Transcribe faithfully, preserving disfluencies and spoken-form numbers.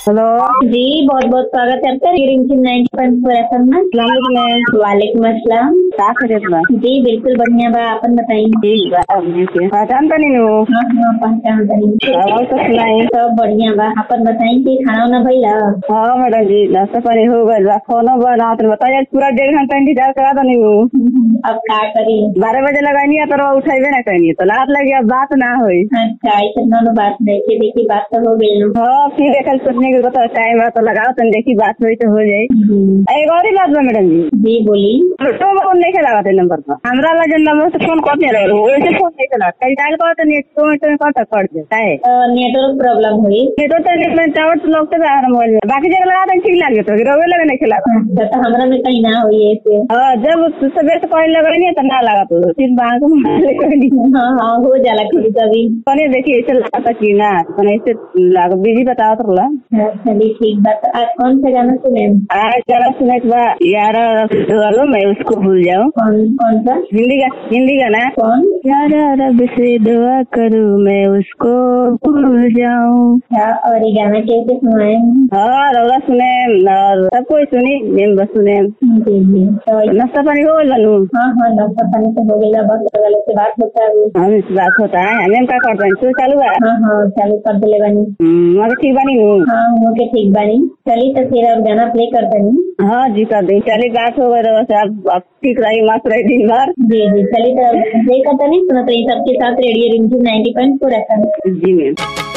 Hello जी, बहुत बहुत स्वागत है आपका नाइन्टी पॉइंट फोर एफ एम में। वालेकुम अस्सलाम। जी बिल्कुल बढ़िया बा, अपन बताइए। पहचान तो नहीं हूँ। हाँ हाँ पहचान बनी। सब बढ़िया बा, अपन बताई कि खाना वाना भइला। हाँ मैडम जी, नाश्ता पानी हो गया, खाना बना तो बताइए। पूरा डेढ़ घंटा इंतजार करा था नहीं हूँ। अब क्या करी, बारह बजे लगानी है तो उठेबे ना करिए तो रात लगी, अब बात ना हुई। अच्छा ऐसा बात नहीं थी, देखी बात तो हो गई। हाँ फिर कल सोचने के बताओ टाइम है तो लगाओ तो देखी बात हुई तो हो जाए। एक और ही बात बा मैडम जी। जी बोली। तो फोन नहीं खेला नंबर पर हमारा वाला नंबर से फोन करते रहो, वैसे फोन नहीं चला कहीं डायल करो तो नेट तो मिनट में कट कट जाता है। नेटवर्क प्रॉब्लम हुई नेटवर्क टावर तो लोग तो मोबाइल में बाकी जगह लगा तो ठीक लगे तो रोवे लगे नहीं खेला तो हमारा में कहीं ना हुई ऐसे। हाँ जब सुबह से पहले लगा नहीं तो ना लगा तो फिर बाहर को मोबाइल। हाँ हाँ हो जाला कभी कभी। कौन देखिए ऐसे लगा था कि ना कौन ऐसे लगा बिजी बताओ तो ला। चलिए ठीक बात। आज कौन सा गाना सुने? आज गाना सुने के बाद यारा वालों मैं उसको भूल जाऊँ। कौन कौन सा? हिंदी का हिंदी गाना। कौन? यारा रब से दुआ करूँ मैं उसको भूल जाऊँ। क्या और ये गाना कैसे सुनाए? हाँ रौला सुने और सब कोई सुनी मैं बस सुने। जी जी तो नाश्ता पानी हो गया बनू? हाँ हाँ नाश्ता पानी तो हो गया, बस वाले से बात होता है। हम इस बात होता है हमें क्या करते हैं, तू चालू है? हाँ हाँ चालू कर दिले बनी। मगर ठीक बनी हूँ। हाँ ओके ठीक बनी। चलिए तो फिर अब गाना प्ले करते हैं। हाँ जी कर दी, चलिए बात हो गई वैसे अब ठीक रही मस्त रही दिन भर। जी जी चलिए तो प्ले करते नहीं सुना तो सबके साथ रेडियो रिंग नाइन्टी पॉइंट फोर एफ एम। जी मैम।